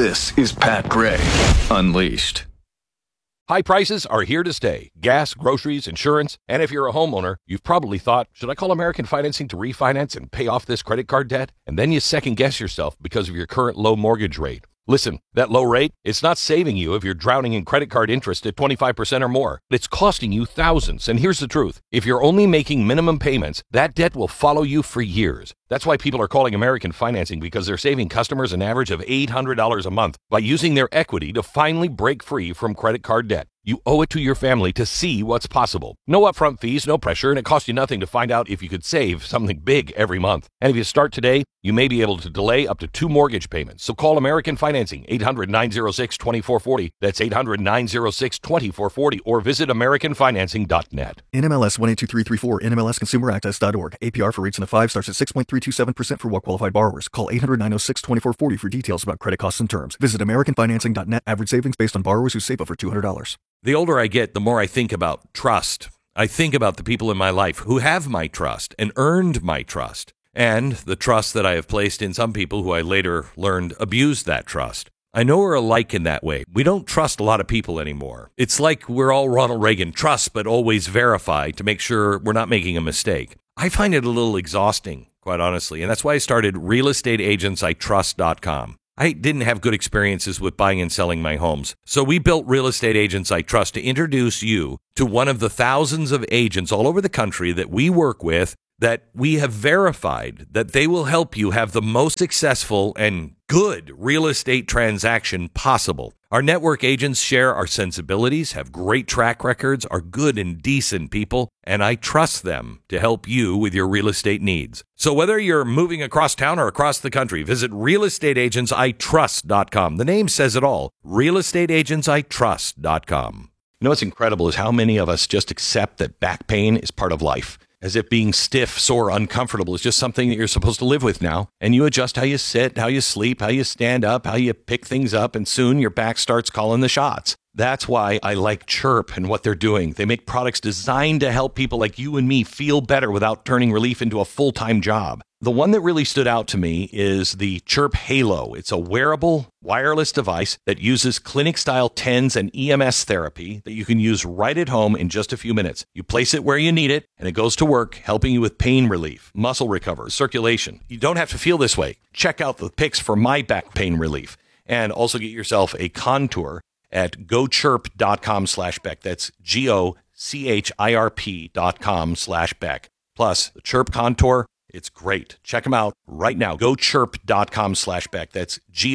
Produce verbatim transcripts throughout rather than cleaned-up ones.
This is Pat Gray Unleashed. High prices are here to stay. Gas, groceries, insurance, and if you're a homeowner, you've probably thought, should I call American Financing to refinance and pay off this credit card debt? And then you second guess yourself because of your current low mortgage rate. Listen, that low rate, it's not saving you if you're drowning in credit card interest at twenty-five percent or more. It's costing you thousands. And here's the truth. If you're only making minimum payments, that debt will follow you for years. That's why people are calling American Financing, because they're saving customers an average of eight hundred dollars a month by using their equity to finally break free from credit card debt. You owe it to your family to see what's possible. No upfront fees, no pressure, and it costs you nothing to find out if you could save something big every month. And if you start today, you may be able to delay up to two mortgage payments. So call American Financing, eight hundred, nine oh six, two four four oh. That's eight hundred, nine oh six, two four four oh, or visit american financing dot net. N M L S one eight two three three four, N M L S consumer access dot org. A P R for rates in the five starts at six point three two seven percent for well-qualified borrowers. Call eight hundred, nine oh six, two four four oh for details about credit costs and terms. Visit american financing dot net. Average savings based on borrowers who save over two hundred dollars. The older I get, the more I think about trust. I think about the people in my life who have my trust and earned my trust, and the trust that I have placed in some people who I later learned abused that trust. I know we're alike in that way. We don't trust a lot of people anymore. It's like we're all Ronald Reagan, trust but always verify to make sure we're not making a mistake. I find it a little exhausting, quite honestly, and that's why I started real estate agents I trust dot com. I didn't have good experiences with buying and selling my homes. So we built Real Estate Agents I Trust to introduce you to one of the thousands of agents all over the country that we work with, that we have verified that they will help you have the most successful and good real estate transaction possible. Our network agents share our sensibilities, have great track records, are good and decent people, and I trust them to help you with your real estate needs. So whether you're moving across town or across the country, visit real estate agents I trust dot com. The name says it all, real estate agents I trust dot com. You know what's incredible is how many of us just accept that back pain is part of life, as if being stiff, sore, uncomfortable is just something that you're supposed to live with now. And you adjust how you sit, how you sleep, how you stand up, how you pick things up, and soon your back starts calling the shots. That's why I like Chirp and what they're doing. They make products designed to help people like you and me feel better without turning relief into a full-time job. The one that really stood out to me is the Chirp Halo. It's a wearable, wireless device that uses clinic-style TENS and E M S therapy that you can use right at home in just a few minutes. You place it where you need it, and it goes to work, helping you with pain relief, muscle recovery, circulation. You don't have to feel this way. Check out the pics for my back pain relief, and also get yourself a Contour at gochirp.com slash Beck. That's G-O-C-H-I-R-P dot com slash Beck. Plus, the Chirp Contour, it's great. Check them out right now. gochirp.com slash Beck. That's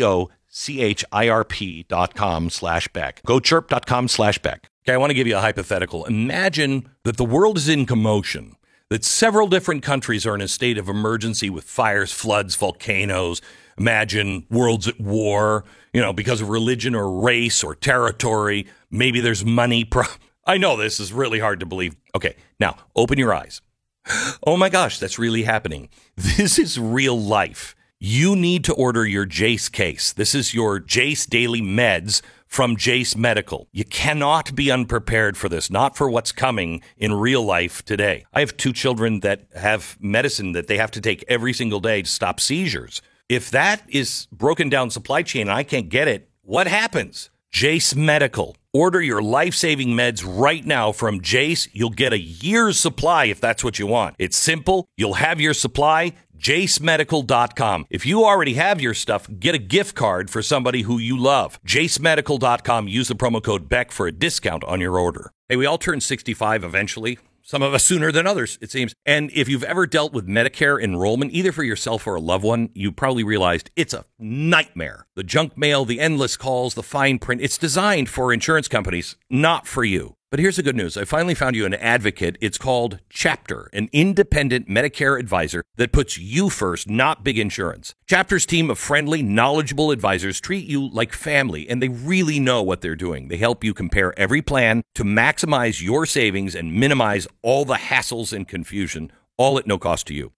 G-O-C-H-I-R-P dot com slash Beck. gochirp.com slash Beck. Okay, I want to give you a hypothetical. Imagine that the world is in commotion, that several different countries are in a state of emergency with fires, floods, volcanoes. Imagine worlds at war, you know, because of religion or race or territory. Maybe there's money. Pro- I know this is really hard to believe. Okay, now open your eyes. Oh my gosh, that's really happening. This is real life. You need to order your Jace case. This is your Jace Daily Meds from Jace Medical. You cannot be unprepared for this, not for what's coming in real life today. I have two children that have medicine that they have to take every single day to stop seizures. If that is broken down supply chain and I can't get it, what happens? Jace Medical. Order your life-saving meds right now from Jace. You'll get a year's supply if that's what you want. It's simple. You'll have your supply. Jace Medical dot com. If you already have your stuff, get a gift card for somebody who you love. Jace Medical dot com. Use the promo code Beck for a discount on your order. Hey, we all turn sixty-five eventually. Some of us sooner than others, it seems. And if you've ever dealt with Medicare enrollment, either for yourself or a loved one, you probably realized it's a nightmare. The junk mail, the endless calls, the fine print, it's designed for insurance companies, not for you. But here's the good news. I finally found you an advocate. It's called Chapter, an independent Medicare advisor that puts you first, not big insurance. Chapter's team of friendly, knowledgeable advisors treat you like family, and they really know what they're doing. They help you compare every plan to maximize your savings and minimize all the hassles and confusion, all at no cost to you.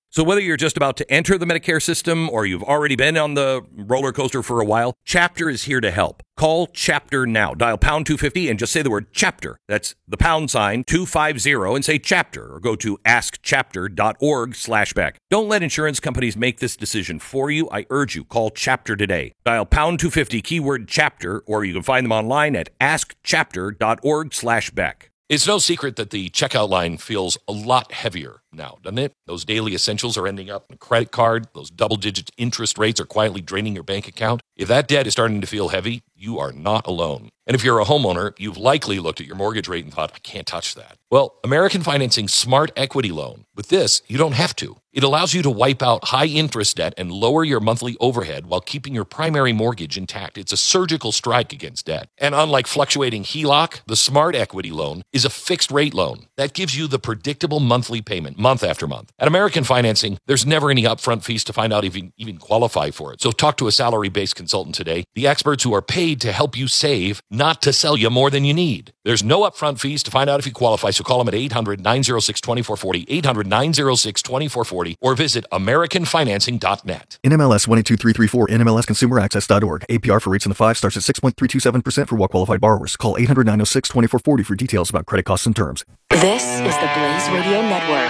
So whether you're just about to enter the Medicare system or you've already been on the roller coaster for a while, Chapter is here to help. Call Chapter now. Dial pound two fifty and just say the word Chapter. That's the pound sign two fifty and say Chapter, or go to askchapter.org slash Beck. Don't let insurance companies make this decision for you. I urge you, call Chapter today. Dial pound two fifty, keyword Chapter, or you can find them online at askchapter.org slash Beck. It's no secret that the checkout line feels a lot heavier now, doesn't it? Those daily essentials are ending up in a credit card. Those double-digit interest rates are quietly draining your bank account. If that debt is starting to feel heavy, you are not alone. And if you're a homeowner, you've likely looked at your mortgage rate and thought, I can't touch that. Well, American Financing Smart Equity Loan. With this, you don't have to. It allows you to wipe out high-interest debt and lower your monthly overhead while keeping your primary mortgage intact. It's a surgical strike against debt. And unlike fluctuating H E L O C, the Smart Equity Loan is a fixed-rate loan that gives you the predictable monthly payment month after month. At American Financing, there's never any upfront fees to find out if you even qualify for it. So talk to a salary-based consultant today, the experts who are paid to help you save, not to sell you more than you need. There's no upfront fees to find out if you qualify, so call them at eight hundred, nine oh six, two four four oh, eight hundred, nine oh six, two four four oh, or visit american financing dot net. N M L S one eight two three three four, N M L S consumer access dot org. A P R for rates in the five starts at six point three two seven percent for well-qualified borrowers. Call eight hundred, nine oh six, two four four oh for details about credit costs and terms. This is the Blaze Radio Network.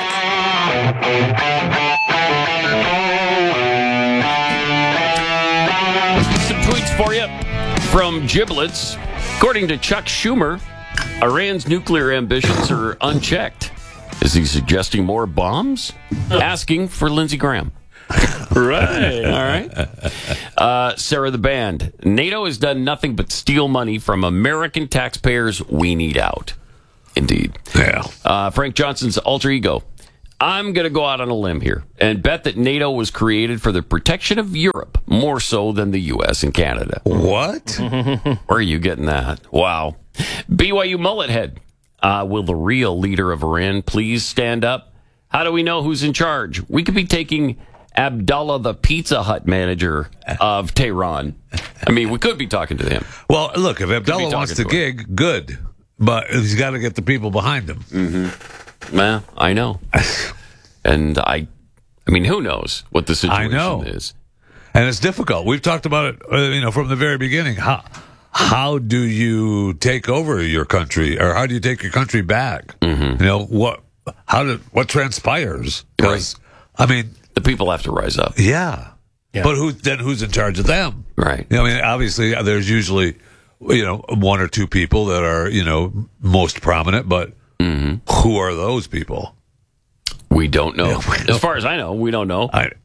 Some tweets for you from Giblets. According to Chuck Schumer, Iran's nuclear ambitions are unchecked. Is he suggesting more bombs? Asking for Lindsey Graham. Right. All right. Uh, Sarah the Band. NATO has done nothing but steal money from American taxpayers. We need out. Indeed. Yeah. Uh, Frank Johnson's alter ego. I'm going to go out on a limb here and bet that NATO was created for the protection of Europe more so than the U S and Canada. What? Where are you getting that? Wow. B Y U mullet head. Uh, will the real leader of Iran please stand up? How do we know who's in charge? We could be taking Abdullah, the Pizza Hut manager of Tehran. I mean, we could be talking to him. Well, look, if Abdullah wants to to gig, him. good. But he's got to get the people behind him. Mm-hmm. Well, I know. And I, I mean, who knows what the situation I know. is. And it's difficult. We've talked about it, uh, you know, from the very beginning. How how do you take over your country, or how do you take your country back? Mm-hmm. You know what? How did what transpires? Because right. I mean, the people have to rise up. Yeah, yeah. But who then? Who's in charge of them? Right. You know, I mean, obviously, there's usually, you know, one or two people that are, you know, most prominent, but mm-hmm. who are those people? We don't know. Yeah, we don't. As far as I know, we don't know. I,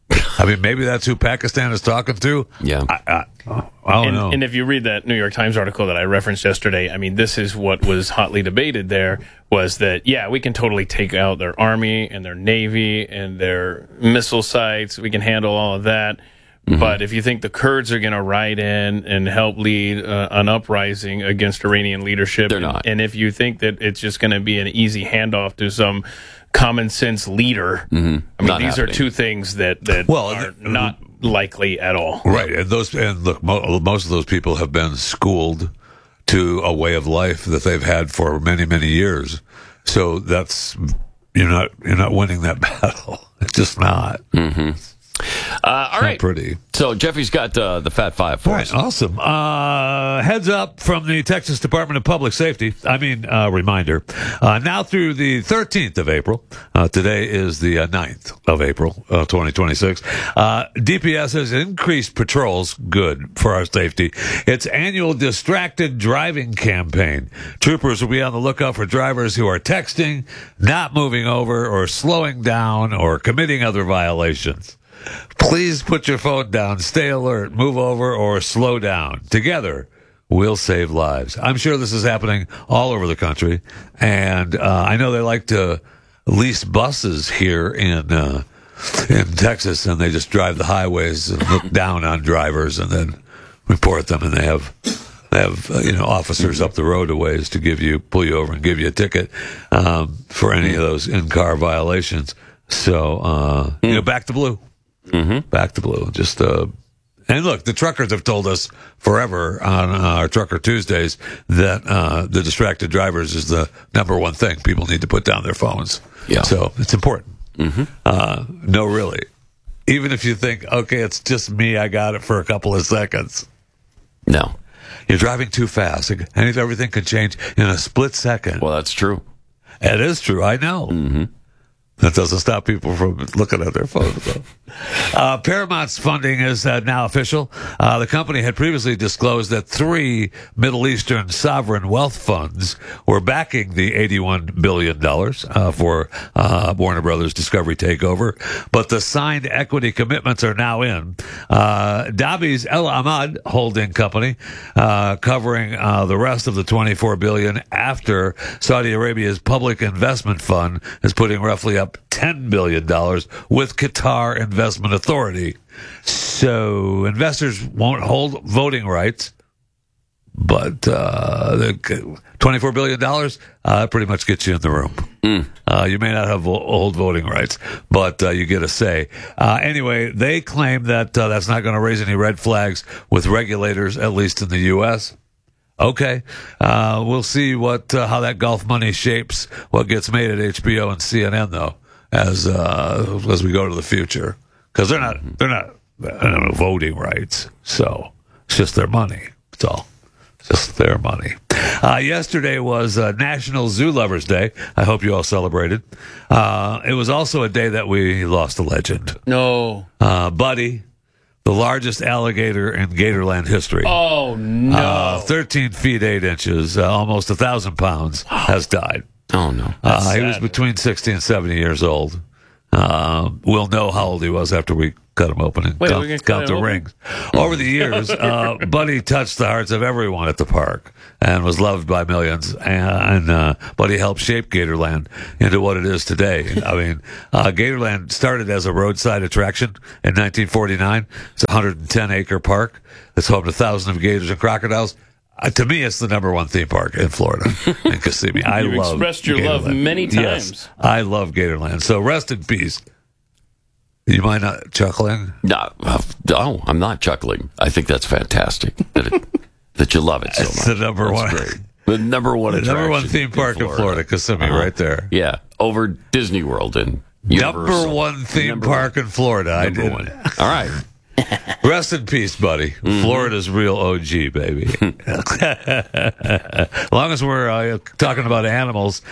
I mean, maybe that's who Pakistan is talking to. Yeah. I, I, I don't and, know. And if you read that New York Times article that I referenced yesterday, I mean, this is what was hotly debated there, was that, yeah, we can totally take out their army and their navy and their missile sites. We can handle all of that. Mm-hmm. But if you think the Kurds are going to ride in and help lead uh, an uprising against Iranian leadership, they're and, not. And if you think that it's just going to be an easy handoff to some common sense leader, mm-hmm. I mean, not these happening. are two things that, that well, are the, not likely at all. Right. And those, and look, mo- most of those people have been schooled to a way of life that they've had for many, many years. So that's, you're not, you're not winning that battle. It's just not. Mm-hmm. Uh, all right. Not pretty. So Jeffy's got uh, the Fat Five for All us. right, awesome. Uh, heads up from the Texas Department of Public Safety. I mean, uh, reminder. Uh, now through the thirteenth of April, uh, today is the uh, ninth of April, uh, twenty twenty-six, uh, D P S has increased patrols, good for our safety. Its annual distracted driving campaign. Troopers will be on the lookout for drivers who are texting, not moving over, or slowing down, or committing other violations. Please put your phone down, stay alert, move over, or slow down. Together, we'll save lives. I'm sure this is happening all over the country, and uh, I know they like to lease buses here in uh, in Texas, and they just drive the highways and look down on drivers and then report them, and they have they have uh, you know officers up the road a ways to give you pull you over and give you a ticket um, for any of those in-car violations. So uh, you know, back to blue. Mm-hmm. Back to blue. Just uh, and look, the truckers have told us forever on our Trucker Tuesdays that uh, the distracted drivers is the number one thing. People need to put down their phones. Yeah. So it's important. Mm-hmm. Uh, no, really. Even if you think, okay, it's just me, I got it for a couple of seconds. No. You're driving too fast, and if everything could change in a split second. Well, that's true. It is true, I know. Mm-hmm. That doesn't stop people from looking at their phones, though. Uh, Paramount's funding is uh, now official. Uh, the company had previously disclosed that three Middle Eastern sovereign wealth funds were backing the eighty-one billion dollars uh, for uh, Warner Brothers Discovery takeover, but the signed equity commitments are now in. Uh, Dhabi's El Ahmad holding company, uh, covering uh, the rest of the twenty-four billion dollars after Saudi Arabia's public investment fund is putting roughly up ten billion dollars with Qatar Investment Authority. So investors won't hold voting rights, but uh, the twenty-four billion dollars uh, pretty much gets you in the room. Mm. Uh, you may not have vo- hold voting rights, but uh, you get a say. Uh, anyway, they claim that uh, that's not going to raise any red flags with regulators, at least in the U S Okay, uh, we'll see what uh, how that Gulf money shapes what gets made at H B O and C N N, though, as uh, as we go to the future, because they're not they're not I don't know, voting rights, so it's just their money. It's all just their money. Uh, yesterday was uh, National Zoo Lovers Day. I hope you all celebrated. Uh, it was also a day that we lost a legend. No. Uh, Buddy, the largest alligator in Gatorland history. Oh, no. Uh, thirteen feet, eight inches, uh, almost a thousand pounds, has died. Oh, no. Uh, he was between sixty and seventy years old. Uh, we'll know how old he was after we cut him open and Wait, count, we're gonna cut count the him open? rings. Over the years, uh, Buddy touched the hearts of everyone at the park and was loved by millions. And, and uh, Buddy helped shape Gatorland into what it is today. I mean, uh, Gatorland started as a roadside attraction in nineteen forty-nine. It's a one hundred ten acre park. It's home to thousands of gators and crocodiles. Uh, to me, it's the number one theme park in Florida, in Kissimmee. I You've love expressed your love Gatorland. many Yes, times. I love Gatorland. So rest in peace. You mind not chuckling? No, uh, no, I'm not chuckling. I think that's fantastic that, it, that you love it so It's much. the number That's one. great. The number one The number one attraction theme park in Florida, Kissimmee, Uh-huh. right there. Yeah, over Disney World and Number Universal. one theme Number park one. in Florida. I Number did. one. All right. Rest in peace, buddy. Mm-hmm. Florida's real O G, baby. As long as we're uh, talking about animals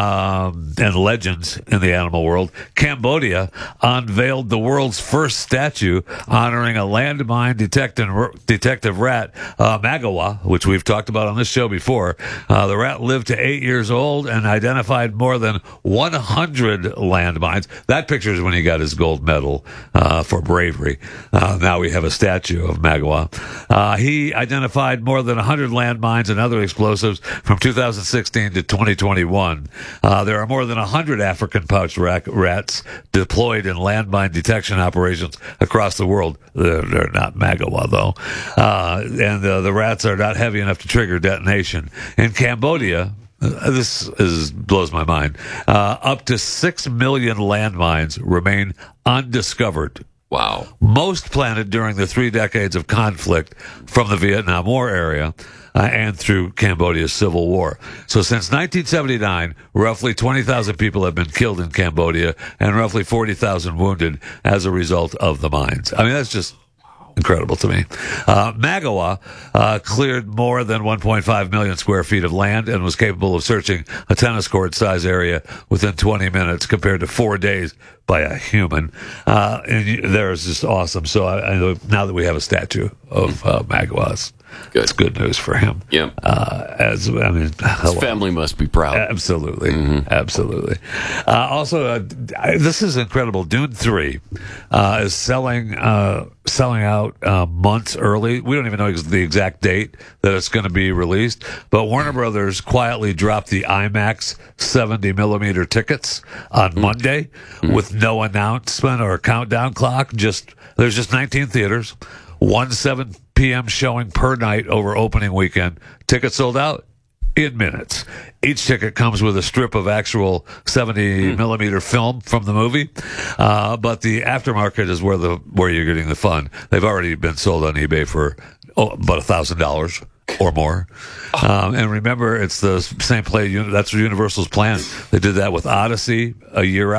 um, and legends in the animal world, Cambodia unveiled the world's first statue honoring a landmine detecting, detective rat, uh, Magawa, which we've talked about on this show before. Uh, the rat lived to eight years old and identified more than one hundred landmines. That picture is when he got his gold medal uh, for bravery. Uh, now we have a statue of Magawa. Uh, he identified more than one hundred landmines and other explosives from two thousand sixteen to twenty twenty-one. Uh, there are more than one hundred African pouched rat- rats deployed in landmine detection operations across the world. They're, they're not Magawa, though. Uh, and uh, the rats are not heavy enough to trigger detonation. In Cambodia, Uh, this is blows my mind. Uh, up to six million landmines remain undiscovered. Wow. Most planted during the three decades of conflict from the Vietnam War area uh, and through Cambodia's civil war. So since nineteen seventy-nine, roughly twenty thousand people have been killed in Cambodia and roughly forty thousand wounded as a result of the mines. I mean, that's just incredible to me. Uh, Magawa uh, cleared more than one point five million square feet of land and was capable of searching a tennis court size area within twenty minutes compared to four days by a human. Uh, and you- there's just awesome. So I, I know now that we have a statue of uh, Magawa, it's, Good. it's good news for him. Yeah. Uh, as I mean, His hello. family must be proud. Absolutely, absolutely. Uh, also, uh, I- this is incredible. Dune three uh, is selling uh, selling out uh, months early. We don't even know ex- the exact date that it's going to be released. But Warner Brothers quietly dropped the IMAX seventy millimeter tickets on Monday with no announcement or countdown clock. Just there's just nineteen theaters, one seven p.m. showing per night over opening weekend. Tickets sold out in minutes. Each ticket comes with a strip of actual seventy millimeter film from the movie, uh, but the aftermarket is where the where you're getting the fun. They've already been sold on eBay for oh, about a thousand dollars or more. Um, and remember, it's the same play. Uni- That's Universal's plan. They did that with Odyssey a year out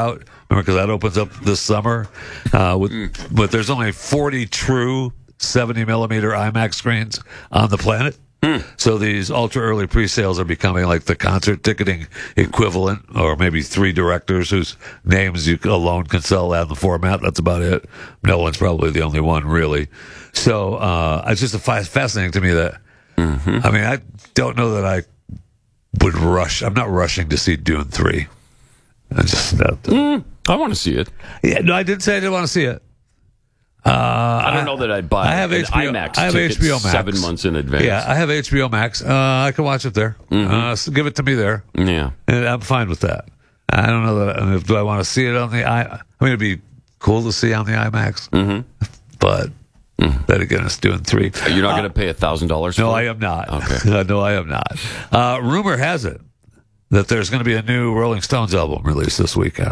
Remember, because that opens up this summer. Uh, with, mm. But there's only forty true seventy millimeter IMAX screens on the planet. Hmm. So these ultra early pre-sales are becoming like the concert ticketing equivalent, or maybe three directors whose names you alone can sell that in the format. That's about it. No one's probably the only one, really. So uh, it's just a fa- fascinating to me that, mm-hmm. I mean, I don't know that I would rush. I'm not rushing to see Dune three. I just, uh, mm, I want to see it. Yeah, no, I didn't say I didn't want to see it. Uh, I don't know that I'd buy I have an H B O, IMAX I have ticket H B O Max. seven months in advance. Yeah, I have H B O Max. Uh, I can watch it there. Mm-hmm. Uh, so give it to me there. Yeah, and I'm fine with that. I don't know that. I mean, do I want to see it on the I? I mean, it'd be cool to see on the IMAX, mm-hmm. but mm-hmm. then again, it's doing three. You're not uh, going to pay a thousand dollars. No, for I it? am not. Okay. No, I am not. Uh, rumor has it that there's going to be a new Rolling Stones album released this weekend.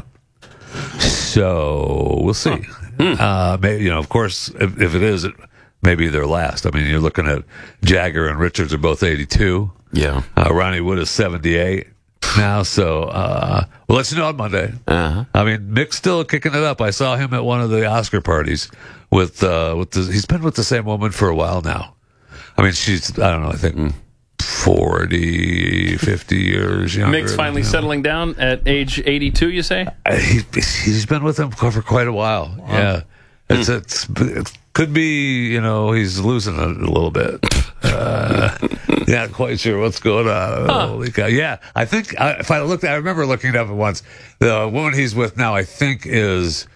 So we'll see. Huh. Mm. Uh, maybe, you know, of course, if, if it is, it may be their last. I mean, you're looking at Jagger and Richards are both eighty-two. Yeah. Uh, Ronnie Wood is seventy-eight now. So uh, we'll let you know on Monday. Uh-huh. I mean, Mick's still kicking it up. I saw him at one of the Oscar parties with uh, with the, he's been with the same woman for a while now. I mean, she's, I don't know, I think mm. forty, fifty years younger. Mick's finally settling down at age eighty-two, you say? Uh, he, he's been with them for quite a while. Wow. Yeah. It's, mm. it's, it could be, you know, he's losing it a little bit. Uh, not quite sure what's going on. Huh. Holy cow. Yeah. I think, I, if I looked, I remember looking it up at once. The woman he's with now, I think, is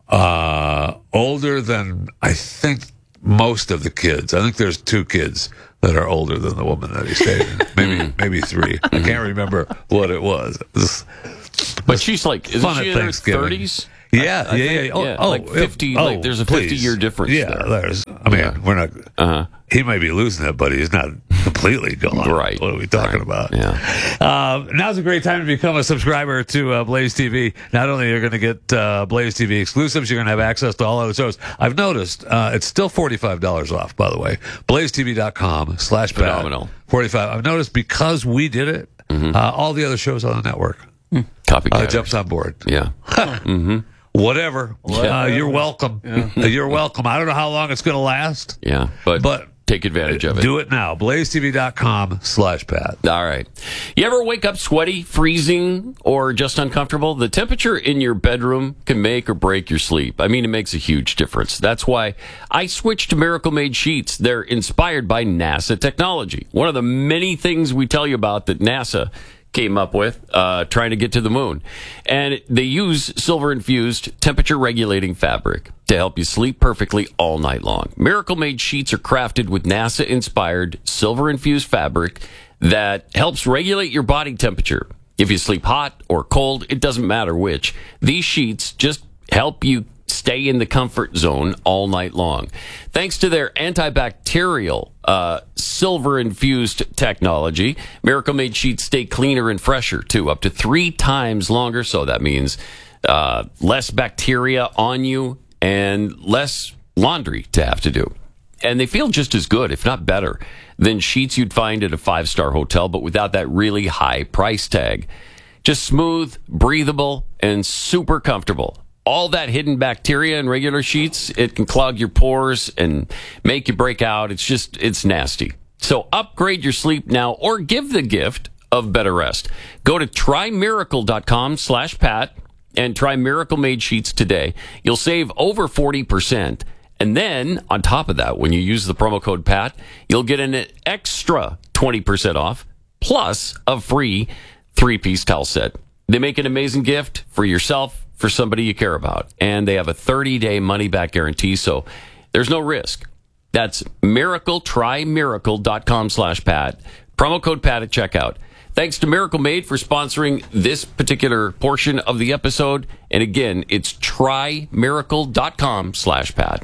uh, older than, I think, most of the kids. I think there's two kids that are older than the woman that he's dating. Maybe maybe three. I can't remember what it was. It was but she's like, isn't she in her thirties? Yeah, I, I yeah, think, yeah. Oh, yeah. oh, like fifty. Oh, like there's a please. fifty-year difference. Yeah, there. there's. I mean, yeah. we're not. Uh-huh. He may be losing it, but he's not completely gone. Right. What are we talking right. about? Yeah. Uh, now's a great time to become a subscriber to uh, Blaze T V. Not only are you going to get uh, Blaze T V exclusives, you're going to have access to all other shows. I've noticed uh, it's still forty-five dollars off, by the way. blaze t v dot com slash Phenomenal. forty-five. I've noticed because we did it, mm-hmm. uh, all the other shows on the network. Mm. Copycat. Uh, jumps on board. Yeah. mm-hmm. Whatever. Uh, you're welcome. Yeah. You're welcome. I don't know how long it's going to last. Yeah, but, but take advantage of it. Do it now. blaze t v dot com slash Pat. All right. You ever wake up sweaty, freezing, or just uncomfortable? The temperature in your bedroom can make or break your sleep. I mean, it makes a huge difference. That's why I switched to Miracle Made Sheets. They're inspired by NASA technology. One of the many things we tell you about that NASA came up with uh, trying to get to the moon. And they use silver-infused temperature-regulating fabric to help you sleep perfectly all night long. Miracle-Made Sheets are crafted with NASA-inspired silver-infused fabric that helps regulate your body temperature. If you sleep hot or cold, it doesn't matter which. These sheets just help you stay in the comfort zone all night long. Thanks to their antibacterial uh, silver-infused technology, Miracle Made Sheets stay cleaner and fresher, too, up to three times longer. So that means uh, less bacteria on you and less laundry to have to do. And they feel just as good, if not better, than sheets you'd find at a five-star hotel, but without that really high price tag. Just smooth, breathable, and super comfortable. All that hidden bacteria in regular sheets, it can clog your pores and make you break out. It's just, it's nasty. So upgrade your sleep now or give the gift of better rest. Go to try miracle dot com slash Pat and try Miracle Made Sheets today. You'll save over forty percent. And then, on top of that, when you use the promo code Pat, you'll get an extra twenty percent off, plus a free three-piece towel set. They make an amazing gift for yourself, for somebody you care about. And they have a thirty-day money-back guarantee, so there's no risk. That's miracle, try miracle dot com slash Pat. Promo code Pat at checkout. Thanks to Miracle Made for sponsoring this particular portion of the episode. And again, it's try miracle dot com slash Pat.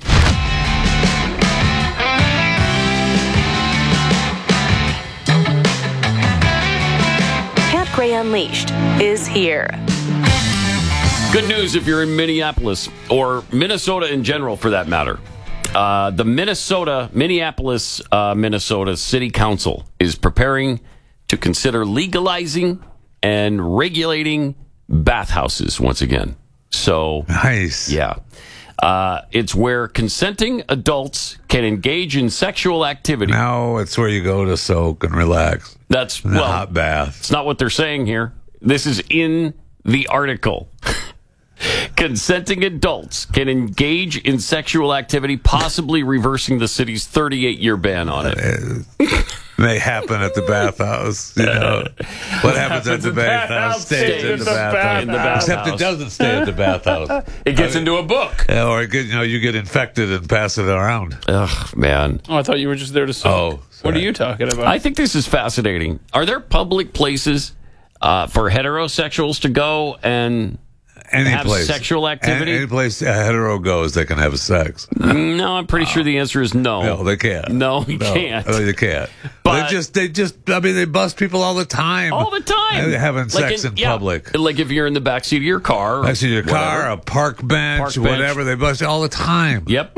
Pat Gray Unleashed is here. Good news if you're in Minneapolis, or Minnesota in general for that matter. Uh, the Minnesota, Minneapolis, uh, Minnesota City Council is preparing to consider legalizing and regulating bathhouses once again. So, Nice. yeah. Uh, it's where consenting adults can engage in sexual activity. Now it's where you go to soak and relax. That's, In the well, hot bath. it's not what they're saying here. This is in the article. Consenting adults can engage in sexual activity, possibly reversing the city's thirty-eight year ban on it. May happen at the bathhouse. You know what happens at the bathhouse stays Stays in the bathhouse. in the bathhouse. Except it doesn't stay at the bathhouse. It gets into a book. Yeah, or it get, you know, you get infected and pass it around. Ugh, man. Oh, I thought you were just there to soak. Oh, What sorry. are you talking about? I think this is fascinating. Are there public places uh, for heterosexuals to go and Any have place, sexual activity? Any, any place a hetero goes, they can have sex. No, I'm pretty sure the answer is no. No, they can't. No, you No, can't. no, they can't. But- they just, they just, I mean, they bust people all the time. All the time. They're having Like sex in, yeah, public. Like if you're in the backseat of your car. or Next to your car, whatever. a park bench, Park bench. whatever. They bust you all the time. Yep.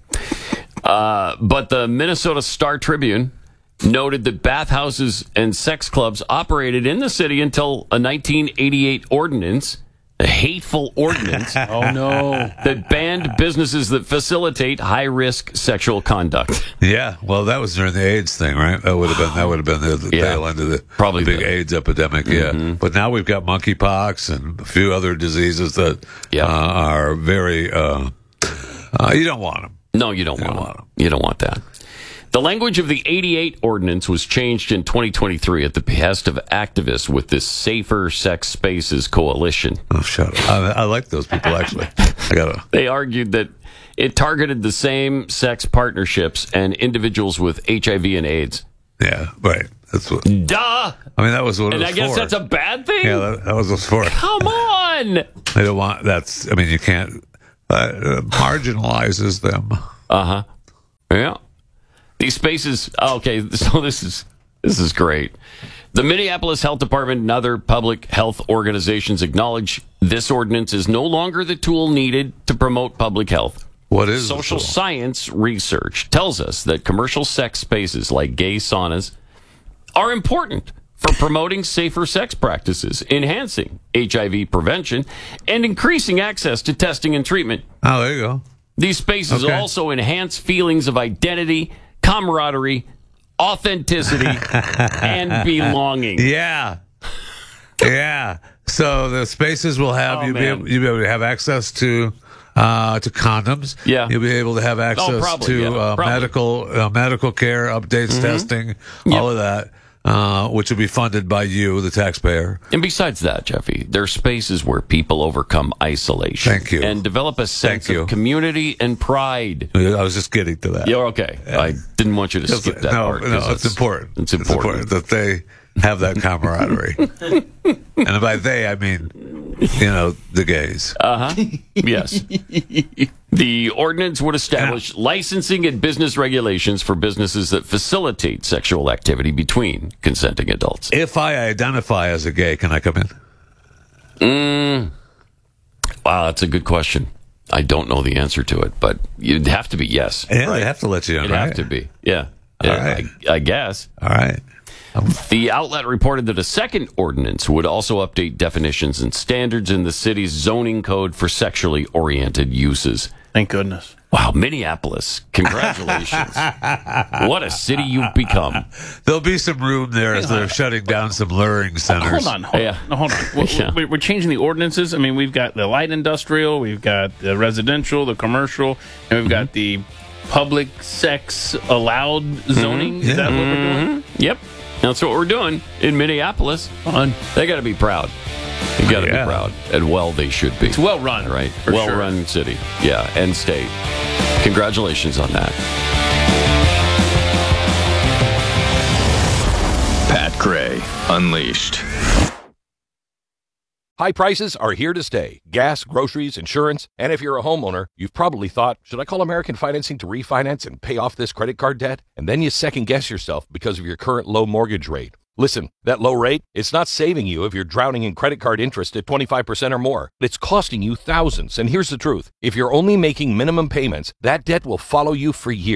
uh, but the Minnesota Star Tribune noted that bathhouses and sex clubs operated in the city until a nineteen eighty-eight ordinance, a hateful ordinance, oh, no. that banned businesses that facilitate high-risk sexual conduct. Yeah, well, that was during the AIDS thing, right? That would have been that would have been the, the Yeah. tail end of the Probably the big the- AIDS epidemic. Yeah, but now we've got monkeypox and a few other diseases that Yeah. uh, are very. Uh, uh, you don't want them. No, you don't want, want them. You don't want that. The language of the eighty-eight ordinance was changed in twenty twenty-three at the behest of activists with this Safer Sex Spaces Coalition. Oh, shut up! I, I like those people actually. I gotta. They argued that it targeted the same-sex partnerships and individuals with H I V and AIDS. Yeah, right. That's what. Duh! I mean, that was what And it was I guess for. that's a bad thing? yeah, that, that was what it was for. Come on! They don't want. That's. I mean, you can't. Uh, uh, marginalizes them. Uh-huh. Yeah. These spaces, okay, so this is this is great. The Minneapolis Health Department and other public health organizations acknowledge this ordinance is no longer the tool needed to promote public health. What is Social this? science research tells us that commercial sex spaces like gay saunas are important for promoting safer sex practices, enhancing H I V prevention, and increasing access to testing and treatment. Oh, there you go. These spaces Okay. also enhance feelings of identity, camaraderie, authenticity, and belonging. Yeah. Yeah. So the spaces will have Oh, you be man. able, you'll be able to have access to uh, to condoms. Yeah. You'll be able to have access probably, to yeah, uh, probably. medical uh, medical care, updates, testing, all of that, uh, which will be funded by you, the taxpayer. And besides that, Jeffy, there are spaces where people overcome isolation. Thank you. And develop a sense Thank you. of community and pride. I was just getting to that. You're okay. I didn't want you to skip that no, part. no, 'cause it's important. It's important. that they have that camaraderie. And by they, I mean, you know, the gays. Uh-huh. Yes. The ordinance would establish licensing and business regulations for businesses that facilitate sexual activity between consenting adults. If I identify as a gay, can I come in? Mm. Wow, that's a good question. I don't know the answer to it, but you'd have to be yes. Yeah, they have to let you in, It'd right? have to be. Yeah. All Yeah, right. I, I guess. All right. The outlet reported that a second ordinance would also update definitions and standards in the city's zoning code for sexually oriented uses. Thank goodness. Wow, Minneapolis, congratulations. What a city you've become. There'll be some room there as they're shutting down some luring centers. Hold on, hold Yeah. on. No, hold on. We're, Yeah. we're- we're changing the ordinances. I mean, we've got the light industrial, we've got the residential, the commercial, and we've got the public sex allowed zoning. Is that what we're doing? Yep, that's what we're doing in Minneapolis. Fun. They got to be proud. They got to Yeah. be proud. And well, they should be. It's well run, Right? for Well sure. run city. Yeah, and state. Congratulations on that. Pat Gray Unleashed. High prices are here to stay. Gas, groceries, insurance. And if you're a homeowner, you've probably thought, should I call American Financing to refinance and pay off this credit card debt? And then you second guess yourself because of your current low mortgage rate. Listen, that low rate, it's not saving you if you're drowning in credit card interest at twenty-five percent or more. It's costing you thousands. And here's the truth. If you're only making minimum payments, that debt will follow you for years.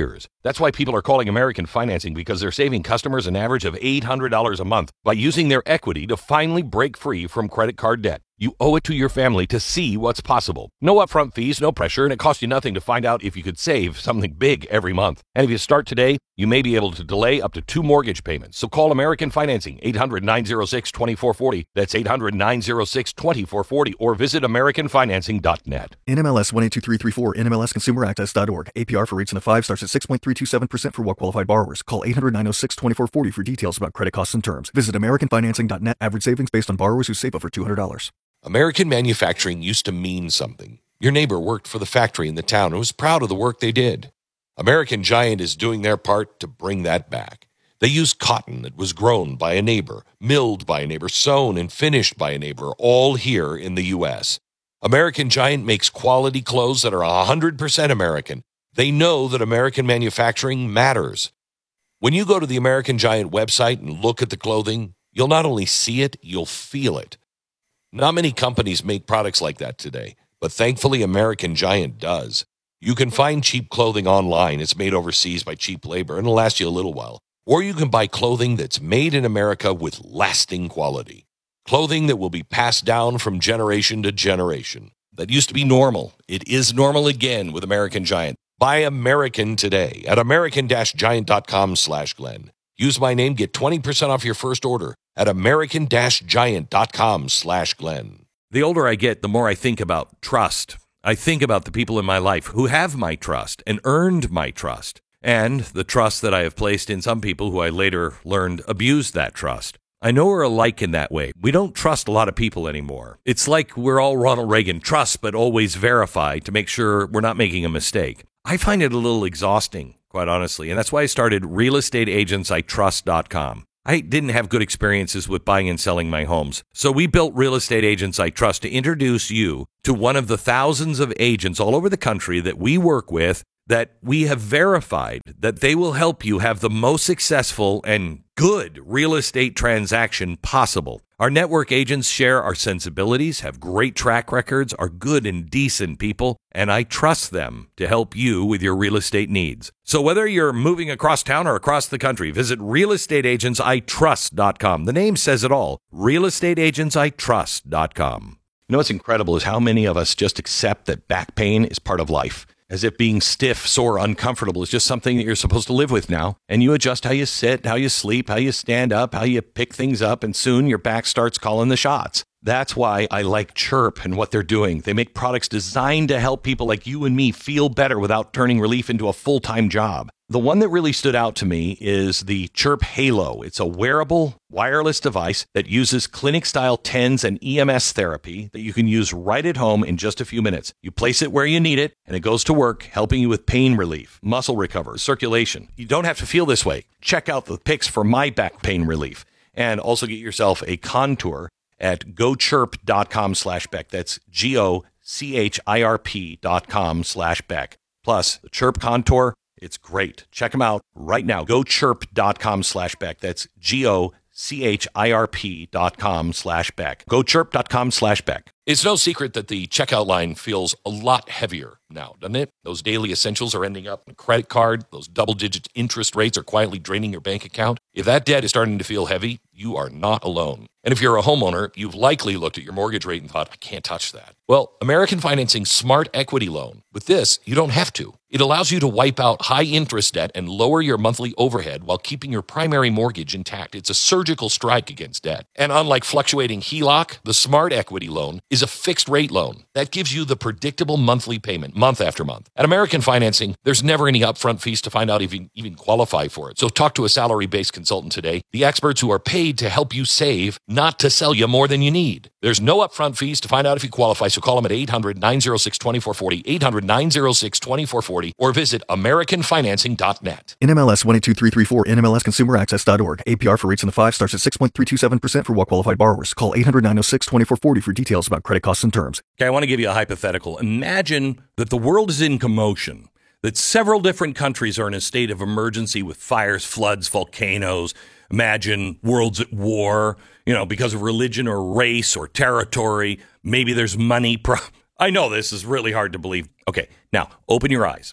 That's why people are calling American Financing, because they're saving customers an average of eight hundred dollars a month by using their equity to finally break free from credit card debt. You owe it to your family to see what's possible. No upfront fees, no pressure, and it costs you nothing to find out if you could save something big every month. And if you start today, you may be able to delay up to two mortgage payments. So call American Financing, eight hundred, nine oh six, two four four oh. That's eight hundred, nine oh six, two four four oh, or visit american financing dot net. N M L S one eight two three three four, N M L S consumer access dot org. A P R for rates in the five starts at six point three two seven percent for well-qualified borrowers. Call eight hundred, nine oh six, two four four oh for details about credit costs and terms. Visit american financing dot net. Average savings based on borrowers who save over two hundred dollars. American manufacturing used to mean something. Your neighbor worked for the factory in the town and was proud of the work they did. American Giant is doing their part to bring that back. They use cotton that was grown by a neighbor, milled by a neighbor, sewn and finished by a neighbor, all here in the U S. American Giant makes quality clothes that are one hundred percent American. They know that American manufacturing matters. When you go to the American Giant website and look at the clothing, you'll not only see it, you'll feel it. Not many companies make products like that today, but thankfully American Giant does. You can find cheap clothing online. It's made overseas by cheap labor and it'll last you a little while. Or you can buy clothing that's made in America with lasting quality. Clothing that will be passed down from generation to generation. That used to be normal. It is normal again with American Giant. Buy American today at american giant dot com slash Glenn. Use my name, get twenty percent off your first order at american giant dot com slash Glenn. The older I get, the more I think about trust. I think about the people in my life who have my trust and earned my trust, and the trust that I have placed in some people who I later learned abused that trust. I know we're alike in that way. We don't trust a lot of people anymore. It's like we're all Ronald Reagan, trust but always verify to make sure we're not making a mistake. I find it a little exhausting, quite honestly, and that's why I started real estate agents I trust dot com. I didn't have good experiences with buying and selling my homes, so we built Real Estate Agents I Trust to introduce you to one of the thousands of agents all over the country that we work with that we have verified that they will help you have the most successful and good real estate transaction possible. Our network agents share our sensibilities, have great track records, are good and decent people, and I trust them to help you with your real estate needs. So whether you're moving across town or across the country, visit real estate agents I trust dot com. The name says it all, real estate agents I trust dot com. You know what's incredible is how many of us just accept that back pain is part of life. As if being stiff, sore, uncomfortable is just something that you're supposed to live with now. And you adjust how you sit, how you sleep, how you stand up, how you pick things up, and soon your back starts calling the shots. That's why I like Chirp and what they're doing. They make products designed to help people like you and me feel better without turning relief into a full-time job. The one that really stood out to me is the Chirp Halo. It's a wearable, wireless device that uses clinic-style T E N S and E M S therapy that you can use right at home in just a few minutes. You place it where you need it, and it goes to work, helping you with pain relief, muscle recovery, circulation. You don't have to feel this way. Check out the pics for my back pain relief, and also get yourself a Contour at go chirp dot com slash Beck. That's G O C H I R P dot com slash Beck. Plus, the Chirp Contour, it's great. Check them out right now. go chirp dot com slash Beck. That's G O C H I R P dot com slash Beck. go chirp dot com slash Beck. It's no secret that the checkout line feels a lot heavier now, doesn't it? Those daily essentials are ending up in a credit card. Those double-digit interest rates are quietly draining your bank account. If that debt is starting to feel heavy, you are not alone. And if you're a homeowner, you've likely looked at your mortgage rate and thought, I can't touch that. Well, American Financing's Smart Equity Loan. With this, you don't have to. It allows you to wipe out high-interest debt and lower your monthly overhead while keeping your primary mortgage intact. It's a surgical strike against debt. And unlike fluctuating H E L O C, the Smart Equity Loan is a fixed-rate loan. That gives you the predictable monthly payment, month after month. At American Financing, there's never any upfront fees to find out if you even qualify for it. So talk to a salary-based consultant today, the experts who are paid to help you save, not to sell you more than you need. There's no upfront fees to find out if you qualify, so call them at eight hundred, nine oh six, two four four oh, eight hundred, nine oh six, two four four oh, or visit american financing dot net. N M L S one eight two three three four, N M L S consumer access dot org. A P R for rates in the five starts at six point three two seven percent for well-qualified borrowers. Call eight hundred, nine oh six, two four four oh for details about credit costs and terms. Okay, I want to give you a hypothetical. Imagine that the world is in commotion, that several different countries are in a state of emergency with fires, floods, volcanoes. Imagine world's at war, you know, because of religion or race or territory. Maybe there's money. Pro- I know this is really hard to believe. Okay, now open your eyes.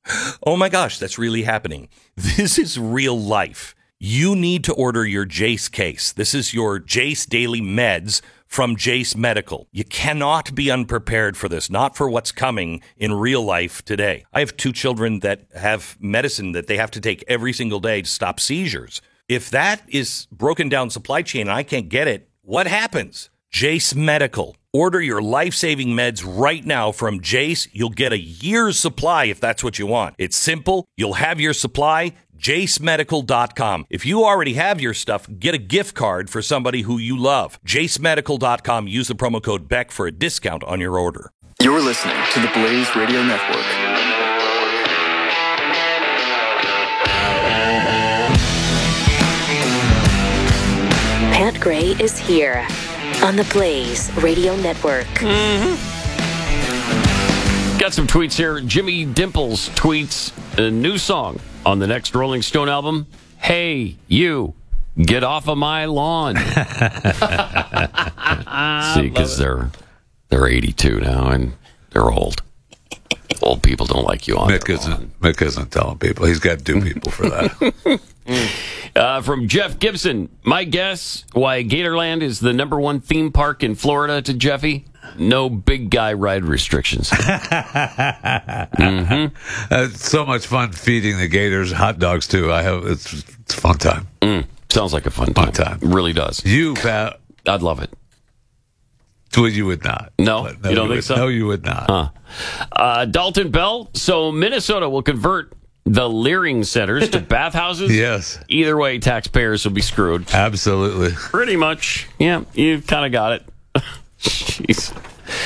Oh my gosh, that's really happening. This is real life. You need to order your Jace case. This is your Jace Daily Meds from Jace Medical. You cannot be unprepared for this, not for what's coming in real life today. I have two children that have medicine that they have to take every single day to stop seizures. If that is broken down supply chain and I can't get it, what happens? Jace Medical. Order your life-saving meds right now from Jace. You'll get a year's supply if that's what you want. It's simple. You'll have your supply. jace medical dot com. If you already have your stuff, get a gift card for somebody who you love. jace medical dot com. Use the promo code Beck for a discount on your order. You're listening to the Blaze Radio Network. Pat Gray is here on the Blaze Radio Network. Mm-hmm. Got some tweets here. Jimmy Dimples tweets a new song on the next Rolling Stone album. Hey, you, get off of my lawn. See, because they're they're eighty-two now and they're old. Old people don't like you on Mick their isn't, lawn. Mick isn't telling people. He's got two people for that. Uh, from Jeff Gibson, my guess why Gatorland is the number one theme park in Florida to Jeffy? No big guy ride restrictions. mm-hmm. Uh, it's so much fun feeding the gators hot dogs too. I have it's, it's a fun time. Mm, sounds like a fun time. Fun time. It really does. You, Pat, I'd love it. well, you would not. No, But no you don't think would, so? No, you would not. Huh. Uh, Dalton Bell. So Minnesota will convert the Leering centers to bathhouses. Yes. Either way, taxpayers will be screwed. Absolutely. Pretty much. Yeah, you've kind of got it. Jeez.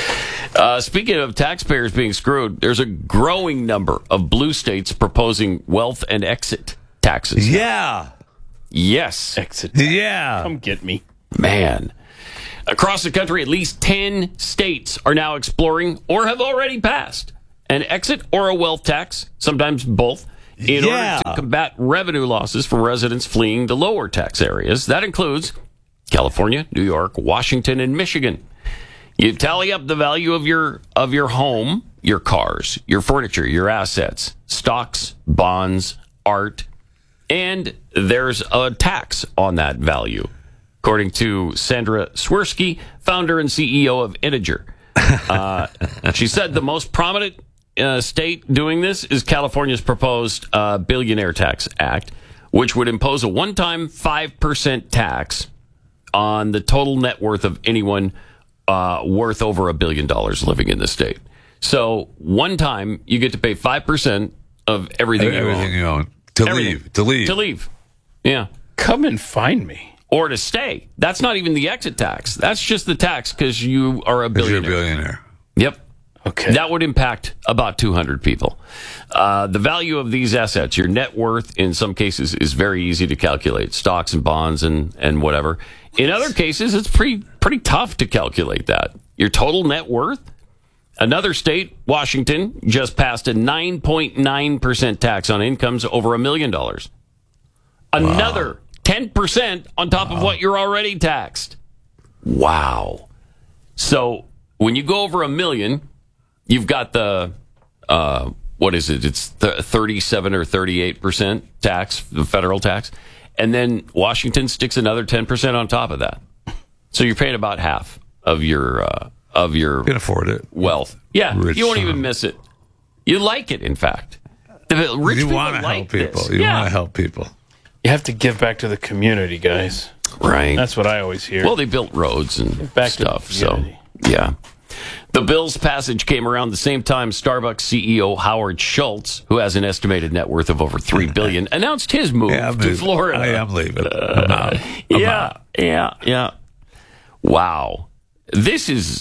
Uh, speaking of taxpayers being screwed, there's a growing number of blue states proposing wealth and exit taxes. Yeah. Yes. Exit. Yeah. Come get me. Man. Across the country, at least ten states are now exploring or have already passed an exit or a wealth tax, sometimes both, in Yeah. order to combat revenue losses from residents fleeing the lower tax areas. That includes California, New York, Washington, and Michigan. You tally up the value of your of your home, your cars, your furniture, your assets, stocks, bonds, art, and there's a tax on that value, according to Sandra Swirsky, founder and C E O of Integer. Uh, she said the most prominent uh, state doing this is California's proposed uh, Billionaire Tax Act, which would impose a one-time five percent tax on the total net worth of anyone uh, worth over a billion dollars living in the state. So one time you get to pay five percent of everything, Everything you own. you own. To Everything. leave. To leave. To leave. Yeah. Come and find me. Or to stay. That's not even the exit tax. That's just the tax because you are a 'Cause you're a billionaire. billionaire. Yep. Okay. That would impact about two hundred people. Uh, the value of these assets, your net worth, in some cases, is very easy to calculate. Stocks and bonds and, and whatever. In other cases, it's pretty pretty tough to calculate that. Your total net worth. Another state, Washington, just passed a nine point nine percent tax on incomes over a million dollars. Another wow. ten percent on top wow. of what you're already taxed. Wow. So when you go over a million, you've got the, uh, what is it? It's th- thirty-seven or thirty-eight percent tax, the federal tax. And then Washington sticks another ten percent on top of that. So you're paying about half of your, uh, of your You can afford it. wealth. Yeah. Rich you won't son. even miss it. You like it, in fact. The rich you people want to like help people. this. You yeah. want to help people. You have to give back to the community, guys. Right. That's what I always hear. Well, they built roads and back to the stuff. So, community. yeah. The bill's passage came around the same time Starbucks C E O Howard Schultz, who has an estimated net worth of over three billion dollars, announced his move Yeah, I'm to leaving. Florida. I am leaving. I'm out. I'm yeah, out. yeah, yeah. Wow. This is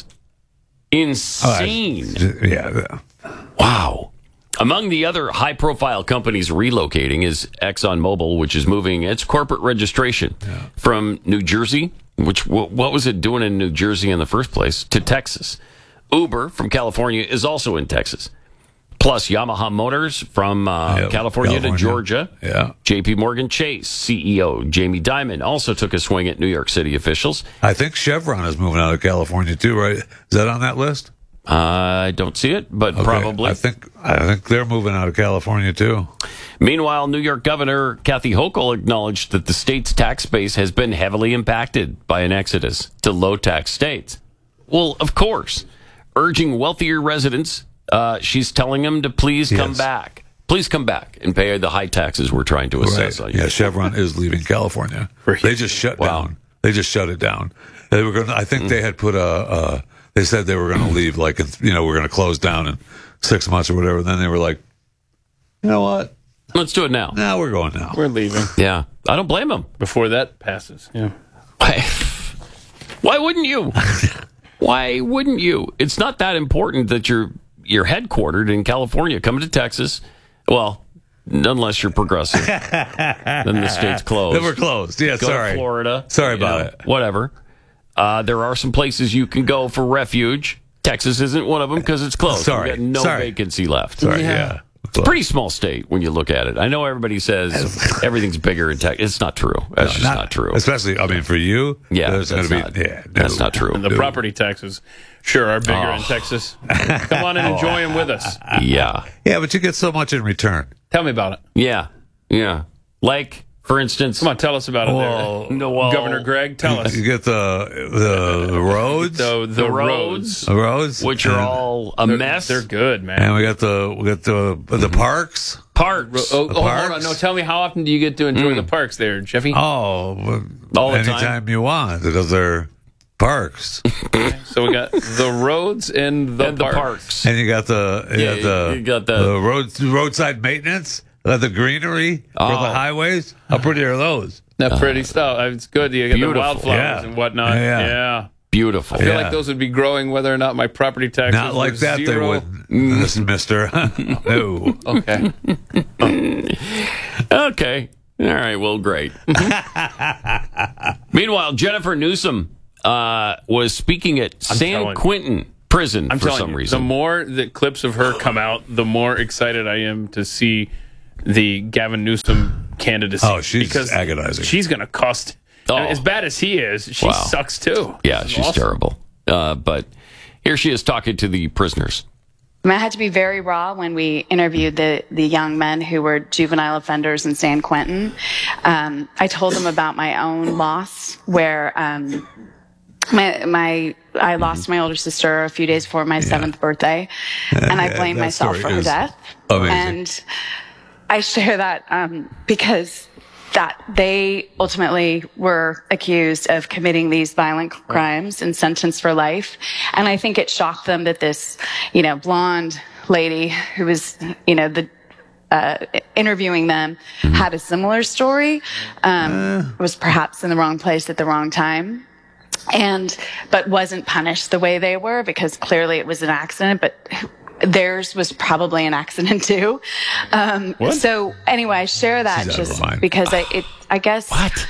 insane. Oh, yeah. Wow. Among the other high-profile companies relocating is ExxonMobil, which is moving its corporate registration yeah. from New Jersey, which what was it doing in New Jersey in the first place, to Texas. Uber from California is also in Texas. Plus Yamaha Motors from uh, Yep, California, California to Georgia. Yeah. J P Morgan Chase C E O Jamie Dimon also took a swing at New York City officials. I think Chevron is moving out of California too, right? Is that on that list? I don't see it, but Okay. probably. I think I think they're moving out of California too. Meanwhile, New York Governor Kathy Hochul acknowledged that the state's tax base has been heavily impacted by an exodus to low-tax states. Well, of course. Urging wealthier residents, uh, she's telling them to please come Yes. back. Please come back and pay the high taxes we're trying to assess Right. on you. Yeah, Chevron is leaving California. They just shut Wow. down. They just shut it down. They were going. I think they had put a. Uh, they said they were going to leave, like in, you know, we're going to close down in six months or whatever. Then they were like, you know what? Let's do it now. Now we're going now. We're leaving Yeah, I don't blame them. before that passes. Yeah. Why wouldn't you? Why wouldn't you? It's not that important that you're you're headquartered in California. Come to Texas. Well, unless you're progressive, then the state's closed. Then we're closed. Yeah, Go sorry. to Florida. Sorry you about know, it. Whatever. Uh, there are some places you can go for refuge. Texas isn't one of them because it's closed. Sorry. We've got no Sorry. vacancy left. Sorry. Yeah. It's a pretty small state when you look at it. I know everybody says everything's bigger in Texas. It's not true. That's just not, true. Especially, I mean, for you. Yeah, there's going that's to be. not- Yeah, that's no. not true. And the No. property taxes sure are bigger in Oh. Texas. Come on and enjoy them with us. Yeah. Yeah, but you get so much in return. Tell me about it. Yeah. Yeah. Like, for instance, Come on, tell us about it. Well, there. no, well, Governor Greg, tell us. You get the the, the roads, The, the roads, the roads, which are and- all a They're, mess. they're good, man. and we got the we got the the parks. Parks. Oh, oh, hold parks? on. No, tell me, how often do you get to enjoy the parks there, Jeffy? Oh, well, All the anytime time? you want because they're parks, So we got the roads and the and the parks. parks. and you got the you Yeah, got the, you got the- road roadside maintenance, uh, the greenery for Oh. the highways. How pretty are those? That pretty stuff. It's good. You get Beautiful. the wildflowers Yeah. and whatnot. Yeah. Yeah. Beautiful. I feel Yeah. like those would be growing whether or not my property taxes Not like were that, they zero. wouldn't, Mister Mister. No. Okay. Okay. All right. Well, great. Meanwhile, Jennifer Newsom uh, was speaking at San telling- Quentin prison I'm for telling some you, reason. the more that clips of her come out, the more excited I am to see the Gavin Newsom candidacy. Oh, she's because agonizing. She's going to cost. Oh. and as bad as he is, she Wow. sucks too. yeah, This is she's awesome. terrible. Uh, but here she is talking to the prisoners. I mean, I had to be very raw when we interviewed the, the young men who were juvenile offenders in San Quentin. Um, I told them about my own loss, where um, my my I lost my older sister a few days before my seventh birthday, and I Yeah, blame that myself story for her is death. amazing. And I share that um, because that they ultimately were accused of committing these violent crimes and sentenced for life. And I think it shocked them that this, you know, blonde lady who was, you know, the uh, interviewing them had a similar story, um, was perhaps in the wrong place at the wrong time. And, but wasn't punished the way they were because clearly it was an accident, but theirs was probably an accident too. Um, so anyway, I share that She's out of her just mind. because I, it, I guess, What?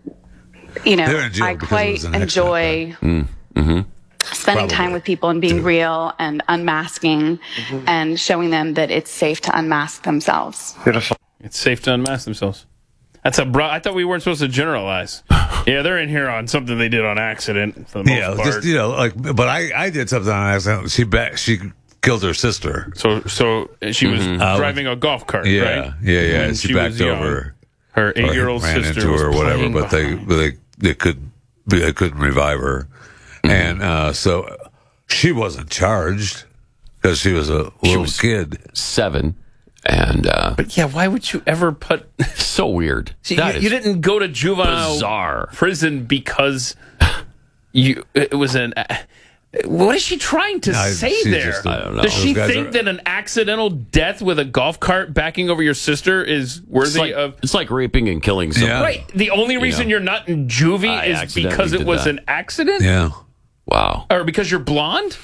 you know, They're in jail I because it quite was an enjoy accident, spending Probably. time with people and being real and unmasking and showing them that it's safe to unmask themselves. It's safe to unmask themselves. That's a bro. I thought we weren't supposed to generalize. Yeah, they're in here on something they did on accident for the most Yeah, part. just you know, like, but I, I did something on accident. She back, she killed her sister. so, so she was Uh, driving a golf cart, Yeah, right? yeah, yeah. And She, she backed was young. over. Her or eight-year-old ran sister into was her, or whatever. playing But they, behind. but they, they could, they couldn't revive her, and uh, so she wasn't charged because she was a little was- kid. Seven. And uh, But yeah, why would you ever put? so weird. See, That you, is you didn't go to juvenile bizarre. prison because you. It was an. What is she trying to No, say she's there? just a- I don't know. Does Those she guys think are- that an accidental death with a golf cart backing over your sister is It's worthy like, of? it's like raping and killing someone. Yeah. Right. The only reason know. you're not in juvie I is accidentally because it did was that. an accident, Yeah, Wow. or because you're blonde.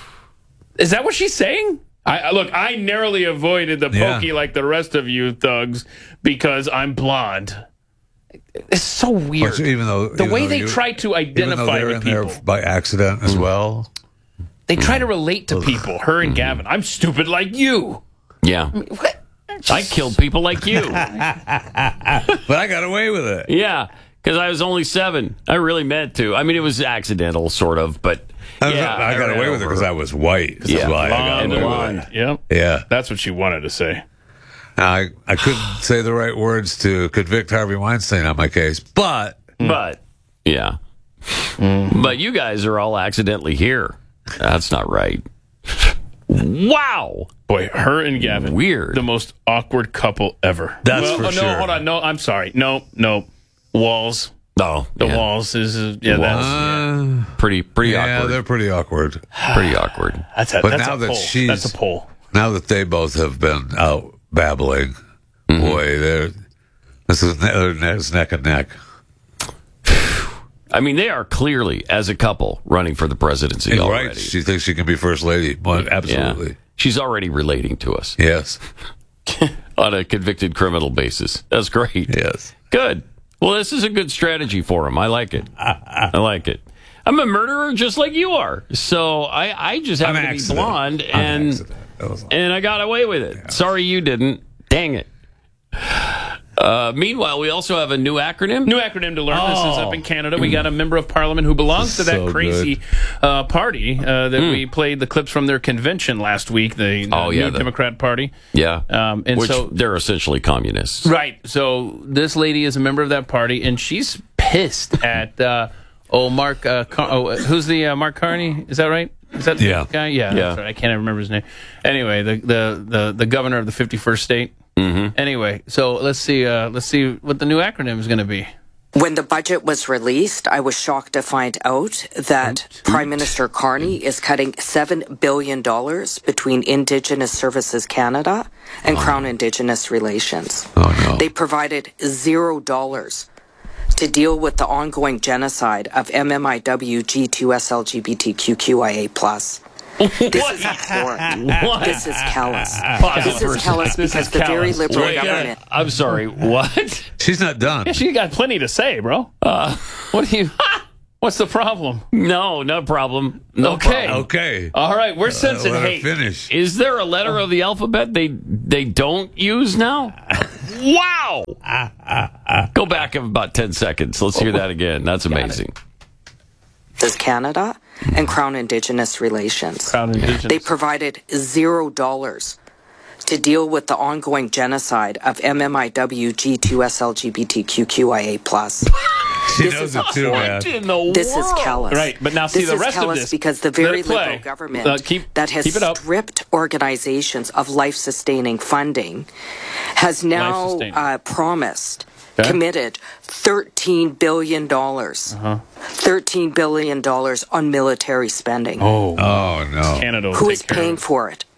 Is that what she's saying? I I- look. I narrowly avoided the Yeah. pokey like the rest of you thugs because I'm blonde. It's so weird. But even though the even way though they you- try to even though identify they're with in people, there by accident as well. they try to relate to people. Her and Gavin. I'm stupid like you. Yeah. What? I killed people like you. But I got away with it. Yeah, because I was only seven. I really meant to. I mean, it was accidental, sort of, but I, Yeah, I got I away ran with it over because her. I was white. That's Yeah, why I got blonde, away blonde. with it. Yep. Yeah. That's what she wanted to say. I, I couldn't say the right words to convict Harvey Weinstein on my case, but But, yeah. But you guys are all accidentally here. That's not right. Wow. Boy, her and Gavin. Weird. The most awkward couple ever. That's well, for oh, sure. No, hold on. No, I'm sorry. No, no. Walls. No. The yeah. walls is, is yeah, that's, uh, Pretty, pretty yeah, awkward. they're pretty awkward. Pretty awkward. that's a, But that's now a that poll. she's- That's a poll. Now that they both have been out babbling, boy, they're this is ne- it's neck and neck. I mean, they are clearly, as a couple, running for the presidency He's already. right. She thinks she can be first lady. Well, Yeah. absolutely. She's already relating to us Yes. on a convicted criminal basis. That's great. Yes. Good. Well, this is a good strategy for him. I like it. I like it. I'm a murderer just like you are. So I, I just happen I'm to be accident. blonde, I'm and accident. That was all. and I got away with it. Sorry you didn't. Dang it. Uh, meanwhile, we also have a new acronym. New acronym to learn. This is Oh. up in Canada. We got a member of parliament who belongs to that So crazy uh, party uh, that we played the clips from their convention last week, the, the Oh, yeah, New the- Democrat Party. Yeah. Um, and Which so- they're essentially communists. Right. So this lady is a member of that party, and she's pissed at uh, oh Mark. Uh, Car- oh, who's the uh, Mark Carney? Is that right? Is that Yeah. the guy? Yeah. Yeah. That's right. I can't even remember his name. Anyway, the the the, the governor of the fifty-first state. Mm-hmm. Anyway, so let's see. Uh, let's see what the new acronym is going to be. When the budget was released, I was shocked to find out that Prime Minister Carney is cutting seven billion dollars between Indigenous Services Canada and Crown Indigenous Relations. Oh, no. They provided zero dollars to deal with the ongoing genocide of M M I W G two S L G B T Q Q I A plus. This is abhorrent. What? This is callous. Pause This for a is callous This because is the very callous. Liberal Wait, government... I'm sorry. What? She's not done. Yeah, she got plenty to say, bro. Uh, what do you? What's the problem? No, no problem. No Okay. problem. Okay. All right, we're sensing let her hate. finish. Is there a letter of the alphabet they they don't use now? Wow! Go back about ten seconds. Let's hear that again. That's amazing. is Canada and Crown Indigenous Relations. Crown Indigenous. They provided zero dollars to deal with the ongoing genocide of M M I W G two S L G B T Q Q I A plus. She This knows is it too, What man. in the This is world? callous. Right, but now see this the is rest of callous this. because the Let very it play. Liberal government Uh, keep- that has keep it up. stripped organizations of life-sustaining funding has now Life-sustaining. uh, promised, Okay. committed thirteen billion dollars. Uh-huh. thirteen billion dollars on military spending. Oh, Oh, no. Canada will Who take is care paying of it. for it?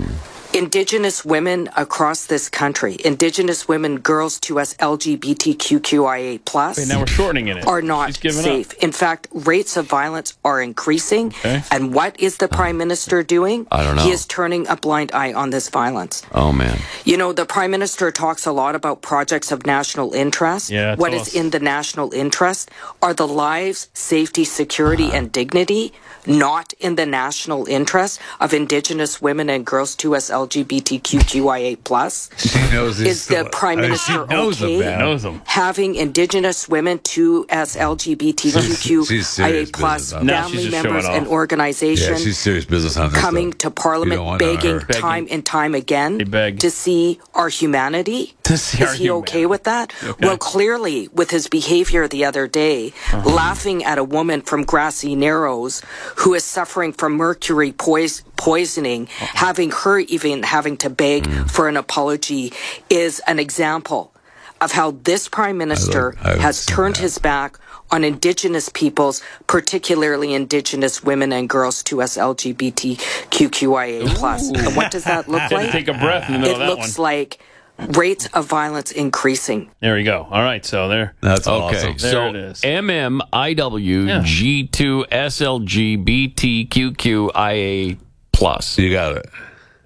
Indigenous women across this country, Indigenous women, girls to us, L G B T Q Q I A plus, Wait, now we're shortening it. are not She's giving safe. Up. In fact, rates of violence are increasing. Okay. And what is the Prime Minister doing? I don't know. He is turning a blind eye on this violence. Oh, man. You know, the Prime Minister talks a lot about projects of national interest. Yeah, what tell is us. in the national interest are the lives, safety, security, and dignity, not in the national interest of Indigenous women and girls to us L G B T Q Q I A plus. She knows these Is the still- Prime I mean, Minister she knows okay? them, man. Knows them. Having Indigenous women to us L G B T Q Q She's I A serious plus business on that. Now she's family just showing members off. and Yeah, organizations she's serious business on this coming stuff. to You Parliament don't want none of begging her. Begging. time and time again They beg. to see our humanity? To see Is our he okay humanity. with that? Okay. Well, clearly, with his behavior the other day, Uh-huh. laughing at a woman from Grassy Narrows who is suffering from mercury pois- poisoning, Uh-huh. having her even having to beg Mm. for an apology, is an example of how this Prime Minister I would has say turned that. his back on Indigenous peoples, particularly Indigenous women and girls to us L G B T Q Q I A plus. And what does that look Had to like? take a breath in the middle It of that looks one. like rates of violence increasing. There we go. All right, so there. That's Okay, awesome. There so it is. M M I W Yeah. G two S L G B T Q Q I A plus. You got it.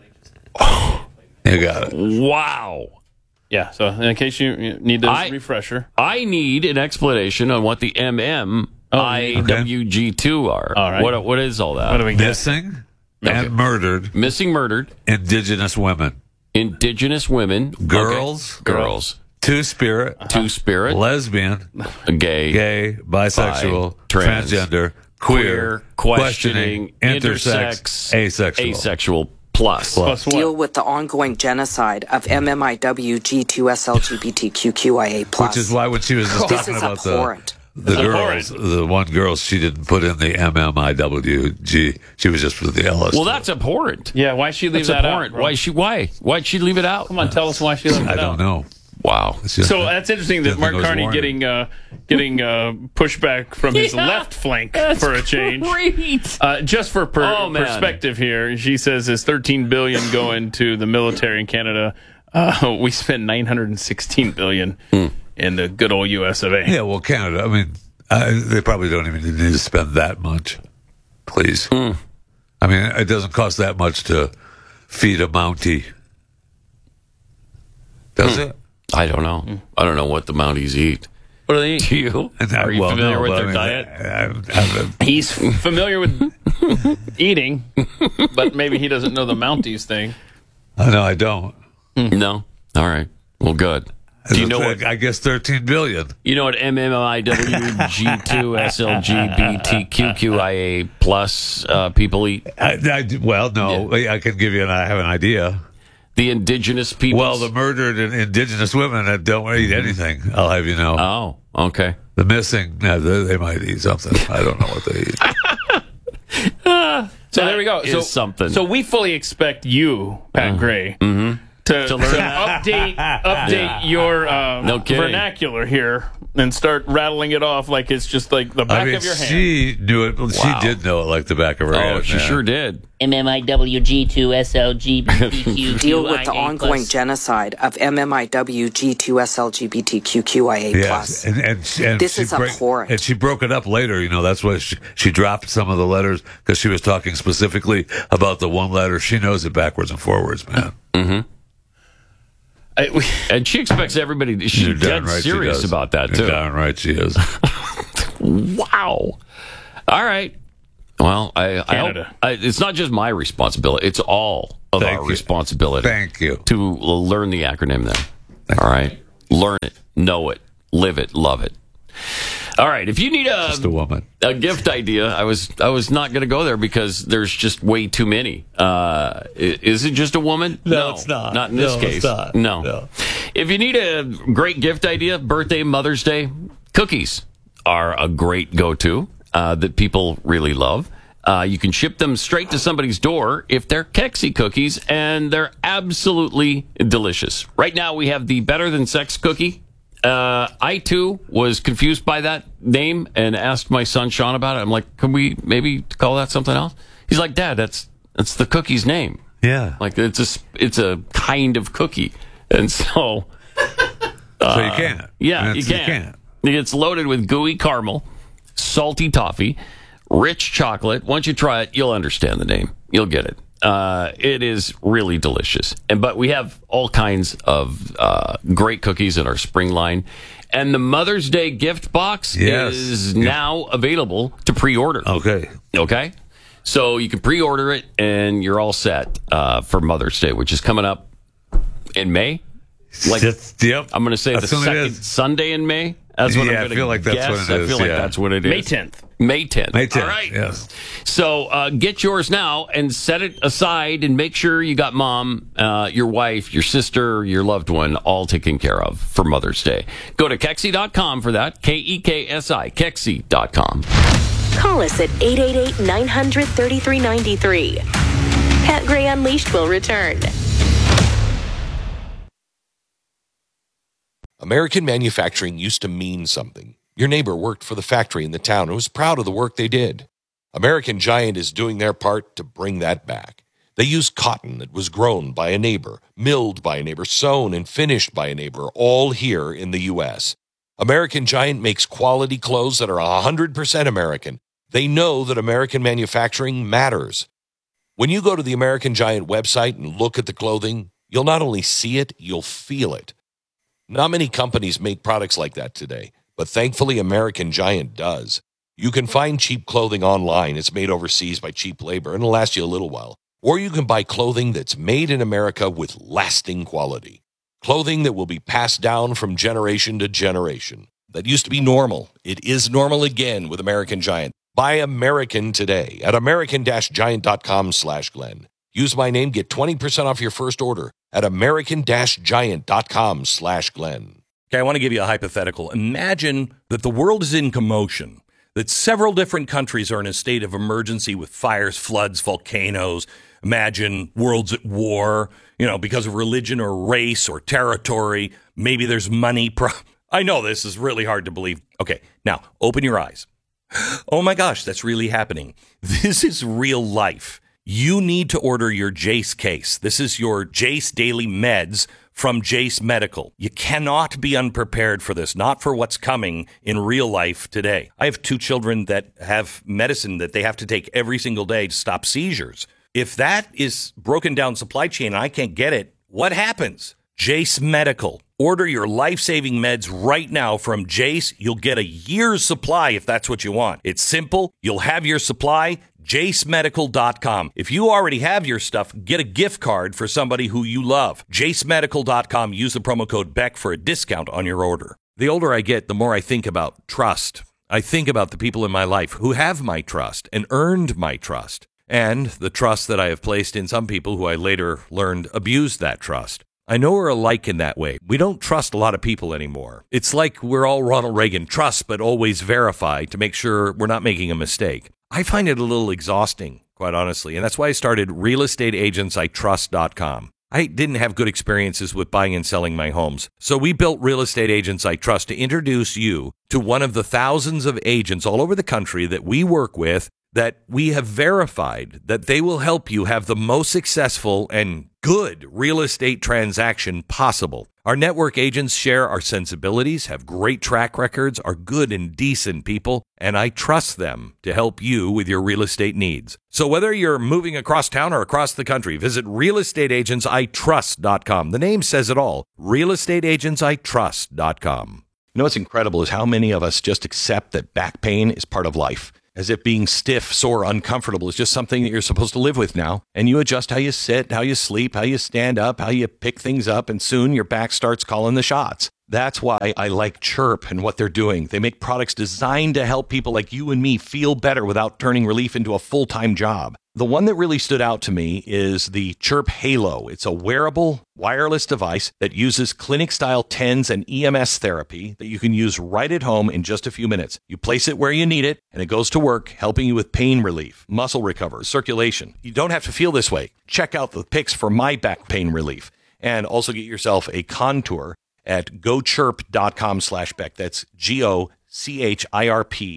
You got it. Wow. Yeah, so in case you you need a I- refresher. I need an explanation on what the M M I W G two are. All right. What what is all that? What do we get? Missing Okay. and murdered Missing, murdered, Indigenous women, Indigenous women, Girls. Okay. girls, Two Spirit, Two Spirit, lesbian, gay, gay, bisexual, Bi, trans. transgender, queer, questioning, intersex, intersex, asexual. asexual plus. Plus what? Deal with the ongoing genocide of M M I W G two S L G B T Q Q I A plus. Which is why when she was just This talking is about the, abhorrent. the Abhorrent. girls, the one girl, she didn't put in the M M I W G. She was just with the L S. Well, that's abhorrent. Yeah, why'd she leave That's that abhorrent. out? bro? Why she? Why? Why'd she leave it out? Come on, tell us why she left I it don't out. know. Wow. It's just- So that's interesting that Didn't Mark think it was Carney warranted. getting uh, getting uh, pushback from his Yeah, left flank for a change. Great. Uh, just for per- Oh, man. perspective here, she says there's thirteen billion dollars going to the military in Canada. Uh, we spent nine hundred sixteen billion dollars in the good old U S of A. Yeah, well, Canada. I mean, uh, they probably don't even need to spend that much. Please. Hmm. I mean, it doesn't cost that much to feed a Mountie. Does it? I don't know. I don't know what the Mounties eat. What do they eat? Do you? And I- Are you well, familiar no, with but their I mean, diet? I- I- I- He's familiar with eating, but maybe he doesn't know the Mounties thing. I know I don't. No. All right. Well, good. Do you know what? I guess thirteen billion. You know what M M I W G two S L G B T Q Q I A plus uh, people eat? I, I, well, no, I can give you. An, I have an idea. The indigenous people. Well, the murdered and indigenous women that don't eat anything. I'll have you know. Oh, okay. The missing, no, they, they might eat something. I don't know what they eat. So there we go. Is So something. So we fully expect you, Pat Gray, to, to, To learn that. update update your um, No kidding. vernacular here and start rattling it off like it's just like the back I mean, of your hand. she knew it. Wow. She did know it like the back of her hand. Oh, she man. sure did. M M I W G two S L G B T Q Deal with the ongoing genocide of M M I W G two S L G B T Q Q I A Yes, plus. and, and, she- and This she is break- abhorrent. And she broke it up later. You know, that's why she, she dropped some of the letters because she was talking specifically about the one letter. She knows it backwards and forwards, man. Mm-hmm. I, we, And she expects everybody. to- She's You're dead darn right she serious does. about that You're too. darn right she is. Wow. All right. Well, I, I hope Canada. I, it's not just my responsibility; it's all of Thank our you. responsibility. Thank you. To learn the acronym. Then, all right, learn it, know it, live it, love it. All right. If you need a Just a woman. a gift idea, I was I was not going to go there because there's just way too many. Uh, i- is it just a woman? No, it's not. Not in this No, it's case. not. No. No. If you need a great gift idea, birthday, Mother's Day, cookies are a great go-to uh, that people really love. Uh, you can ship them straight to somebody's door if they're Kexi cookies, and they're absolutely delicious. Right now, we have the Better Than Sex cookie. Uh, I, too, was confused by that name and asked my son Sean about it. I'm like, can we maybe call that something else? He's like, Dad, that's that's the cookie's name. Yeah. Like, it's a, sp- it's a kind of cookie. And so... so you can't. Yeah, you That's- can. You can't. It's loaded with gooey caramel, salty toffee, rich chocolate. Once you try it, you'll understand the name. You'll get it. Uh, it is really delicious. And but we have all kinds of uh, great cookies in our spring line. And the Mother's Day gift box Yes. is Yeah. now available to pre-order. Okay. Okay? So you can pre-order it, and you're all set uh, for Mother's Day, which is coming up in May. Like, Just- yep. I'm going to say That's the when it second is. Sunday in May. That's what Yeah, I I'm going to feel like that's guess. when it I is, feel like yeah. that's what it is. May tenth. May tenth. May tenth. All right. Yes. So uh, get yours now and set it aside and make sure you got mom, uh, your wife, your sister, your loved one all taken care of for Mother's Day. Go to Kexi dot com for that. K E K S I. Kexi dot com. Call us at eight eight eight, nine hundred, thirty-three ninety-three. Pat Gray Unleashed will return. American manufacturing used to mean something. Your neighbor worked for the factory in the town and was proud of the work they did. American Giant is doing their part to bring that back. They use cotton that was grown by a neighbor, milled by a neighbor, sewn and finished by a neighbor, all here in the U S. American Giant makes quality clothes that are one hundred percent American. They know that American manufacturing matters. When you go to the American Giant website and look at the clothing, you'll not only see it, you'll feel it. Not many companies make products like that today, but thankfully American Giant does. You can find cheap clothing online. It's made overseas by cheap labor and it'll last you a little while. Or you can buy clothing that's made in America with lasting quality. Clothing that will be passed down from generation to generation. That used to be normal. It is normal again with American Giant. Buy American today at american-giant.com slash Glenn. Use my name, get twenty percent off your first order at american-giant.com slash Glenn. Okay, I want to give you a hypothetical. Imagine that the world is in commotion, that several different countries are in a state of emergency with fires, floods, volcanoes. Imagine worlds at war, you know, because of religion or race or territory. Maybe there's money. Pro- I know this is really hard to believe. Okay, now open your eyes. Oh my gosh, that's really happening. This is real life. You need to order your Jace case. This is your Jace Daily Meds from Jace Medical. You cannot be unprepared for this, not for what's coming in real life today. I have two children that have medicine that they have to take every single day to stop seizures. If that is broken down supply chain and I can't get it, what happens? Jace Medical. Order your life-saving meds right now from Jace. You'll get a year's supply if that's what you want. It's simple. You'll have your supply. jace medical dot com. If you already have your stuff, get a gift card for somebody who you love. jace medical dot com. Use the promo code Beck for a discount on your order. The older I get, the more I think about trust. I think about the people in my life who have my trust and earned my trust, and the trust that I have placed in some people who I later learned abused that trust. I know we're alike in that way. We don't trust a lot of people anymore. It's like we're all Ronald Reagan, trust but always verify to make sure we're not making a mistake. I find it a little exhausting, quite honestly, and that's why I started real estate agents I trust dot com. I didn't have good experiences with buying and selling my homes, so we built Real Estate Agents I Trust to introduce you to one of the thousands of agents all over the country that we work with that we have verified that they will help you have the most successful and good real estate transaction possible. Our network agents share our sensibilities, have great track records, are good and decent people, and I trust them to help you with your real estate needs. So whether you're moving across town or across the country, visit real estate agents I trust dot com. The name says it all, real estate agents I trust dot com. You know what's incredible is how many of us just accept that back pain is part of life. As if being stiff, sore, uncomfortable is just something that you're supposed to live with now. And you adjust how you sit, how you sleep, how you stand up, how you pick things up, and soon your back starts calling the shots. That's why I like Chirp and what they're doing. They make products designed to help people like you and me feel better without turning relief into a full-time job. The one that really stood out to me is the Chirp Halo. It's a wearable, wireless device that uses clinic-style T E N S and E M S therapy that you can use right at home in just a few minutes. You place it where you need it, and it goes to work, helping you with pain relief, muscle recovery, circulation. You don't have to feel this way. Check out the pics for my back pain relief, and also get yourself a Contour at go chirp dot com slash Beck. That's G O C H I R P